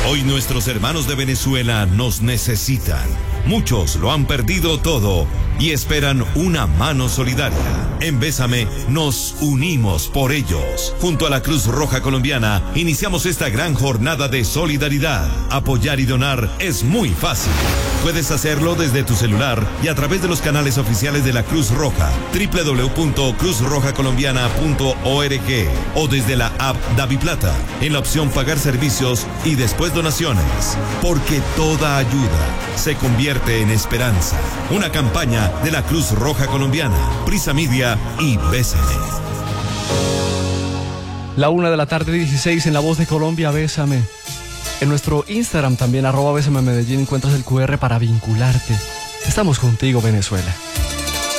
Hoy nuestros hermanos de Venezuela nos necesitan. Muchos lo han perdido todo y esperan una mano solidaria. En Bésame nos unimos por ellos. Junto a la Cruz Roja Colombiana iniciamos esta gran jornada de solidaridad. Apoyar y donar es muy fácil. Puedes hacerlo desde tu celular y a través de los canales oficiales de la Cruz Roja, www.cruzrojacolombiana.org o desde la app DaviPlata, en la opción Pagar servicios y después donaciones. Porque toda ayuda se convierte en esperanza. Una campaña de la Cruz Roja Colombiana, Prisa Media y Bésame. 1:16 en La Voz de Colombia, Bésame. En nuestro Instagram también, @Bésame Medellín, encuentras el QR para vincularte. Estamos contigo, Venezuela.